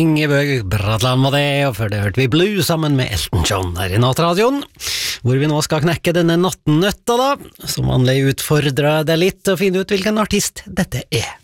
Ingebjørg Bratland var det, og før det hørte vi Blue sammen med Elton John her i Nattradioen, hvor vi nå skal knekke denne nattennøtta da. Som vanlig utfordrer jeg deg litt til å finne ut hvilken artist dette er.